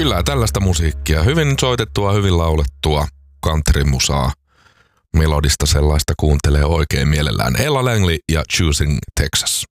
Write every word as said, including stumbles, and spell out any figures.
Kyllä, tällaista musiikkia. Hyvin soitettua, hyvin laulettua countrymusaa. Melodista sellaista kuuntelee oikein mielellään. Ella Langley ja Choosing Texas.